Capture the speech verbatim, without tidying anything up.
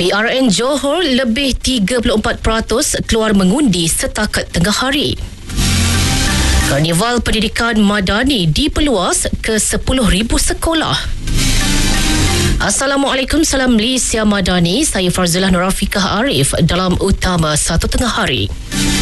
P R N Johor lebih tiga puluh empat peratus keluar mengundi setakat tengah hari. Karnival Pendidikan Madani diperluas ke sepuluh ribu sekolah. Assalamualaikum, salam Malaysia Madani. Saya Farzilah Nurafikah Arif dalam Utama Satu Tengah Hari.